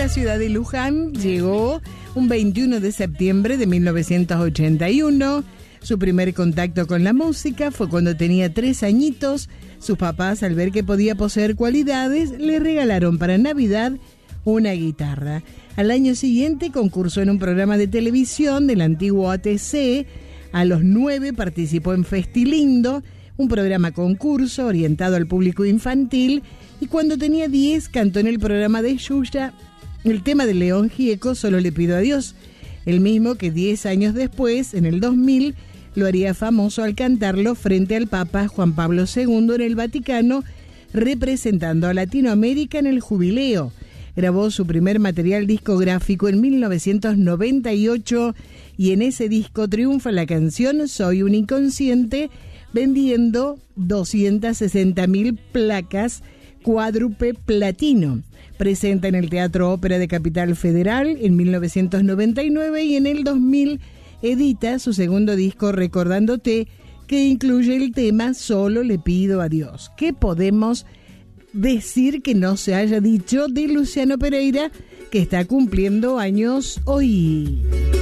la ciudad de Luján llegó un 21 de septiembre de 1981. Su primer contacto con la música fue cuando tenía 3 añitos. Sus papás, al ver que podía poseer cualidades, le regalaron para Navidad una guitarra. Al año siguiente concursó en un programa de televisión del antiguo ATC. A los 9 participó en Festilindo, un programa concurso orientado al público infantil, y cuando tenía 10 cantó en el programa de Yuya el tema de León Gieco, Solo le pido a Dios, el mismo que 10 años después, en el 2000, lo haría famoso al cantarlo frente al Papa Juan Pablo II en el Vaticano, representando a Latinoamérica en el Jubileo. Grabó su primer material discográfico en 1998 y en ese disco triunfa la canción Soy un inconsciente, vendiendo 260.000 placas cuádruple platino. Presenta en el Teatro Ópera de Capital Federal en 1999 y en el 2000 edita su segundo disco Recordándote, que incluye el tema Solo le pido a Dios. ¿Qué podemos decir que no se haya dicho de Luciano Pereira, que está cumpliendo años hoy?